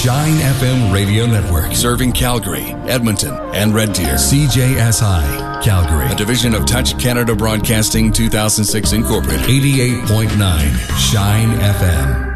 Shine FM Radio Network. Serving Calgary, Edmonton, and Red Deer. CJSI, Calgary. A division of Touch Canada Broadcasting 2006 Incorporated. 88.9 Shine FM.